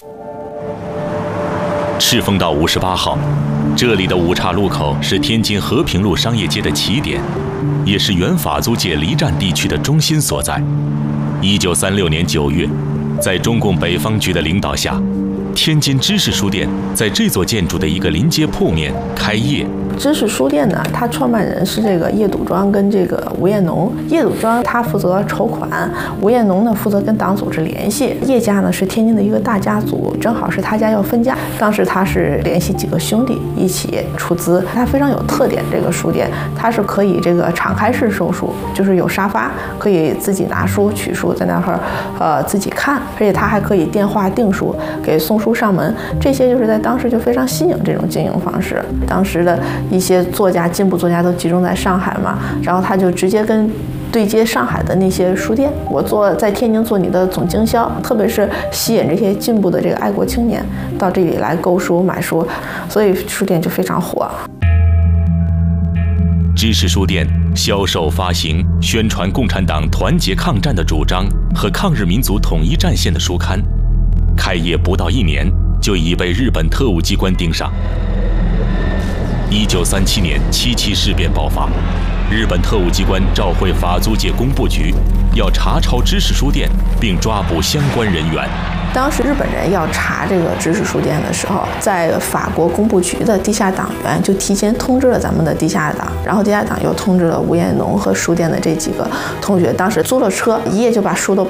赤峰道58号，这里的五岔路口是天津和平路商业街的起点，也是原法租界离站地区的中心所在。1936年9月，在中共北方局的领导下，天津知识书店在这座建筑的一个临街铺面开业。 知识书店呢，它创办人是这个叶笃庄跟这个吴彦农。叶笃庄他负责筹款，吴彦农呢负责跟党组织联系。叶家呢是天津的一个大家族，正好是他家要分家，当时他是联系几个兄弟一起出资。它非常有特点，这个书店它是可以这个敞开式售书，就是有沙发可以自己拿书取书在那儿自己看，而且它还可以电话订书，给送书上门。这些就是在当时就非常新颖这种经营方式。当时的一些作家，进步作家都集中在上海嘛，然后他就直接对接上海的那些书店，我在天津做你的总经销，特别是吸引这些进步的这个爱国青年到这里来购书买书，所以书店就非常火。 知识书店销售、发行、宣传共产党团结抗战的主张和抗日民族统一战线的书刊，开业不到1年就已被日本特务机关盯上。1937年7七事变爆发，日本特务机关召回法租界工部局，要查抄知识书店，并抓捕相关人员。 当时日本人要查这个知识书店的时候，在法国工部局的地下党员就提前通知了咱们的地下党，然后地下党又通知了吴彦农和书店的这几个同学，当时租了车，一夜就把书都